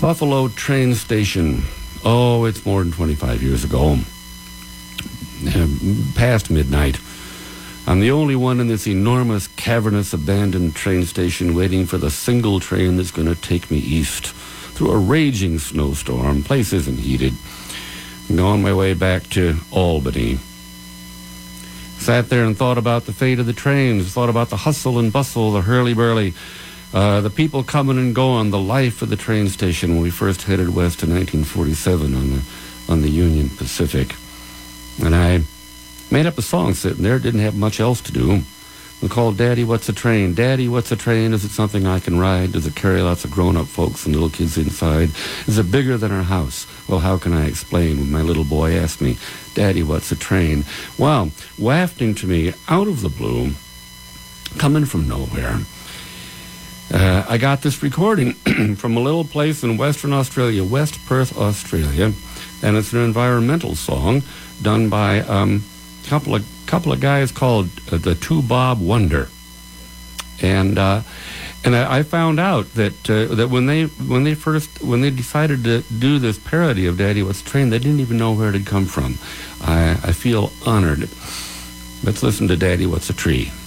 Buffalo train station. Oh, it's more than 25 years ago. Past midnight. I'm the only one in this enormous, cavernous, abandoned train station waiting for the single train that's going to take me east through a raging snowstorm. Place isn't heated. I'm on my way back to Albany. Sat there and thought about the fate of the trains, thought about the hustle and bustle, the hurly-burly, the people coming and going, the life of the train station when we first headed west in 1947 on the Union Pacific. And I made up a song sitting there, didn't have much else to do. We called Daddy, What's a Train? Daddy, what's a train? Is it something I can ride? Does it carry lots of grown-up folks and little kids inside? Is it bigger than our house? Well, how can I explain when my little boy asked me, Daddy, what's a train? Well, wafting to me out of the blue, coming from nowhere, I got this recording from a little place in Western Australia, West Perth, Australia, and it's an environmental song done by a couple of guys called the Two Bob Wonder, and I found out that when they decided to do this parody of Daddy What's a Train, they didn't even know where it had come from. I feel honored. Let's listen to Daddy What's a Tree.